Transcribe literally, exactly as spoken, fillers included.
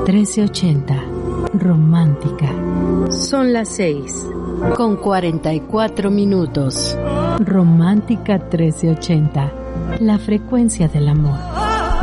trece ochenta, romántica. Son las seis, con cuarenta y cuatro minutos. Romántica trece ochenta, la frecuencia del amor.